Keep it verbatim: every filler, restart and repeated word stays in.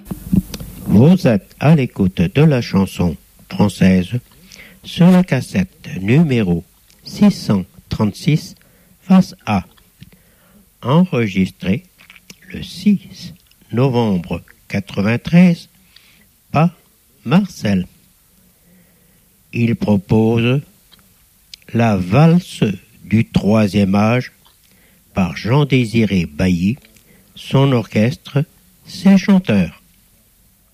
Vous êtes à l'écoute de la chanson française sur la cassette numéro six cent trente-six face A, enregistrée le six novembre quatre-vingt-treize par Marcel. Il propose la valse du troisième âge par Jean-Désiré Bailly, son orchestre, ses chanteurs.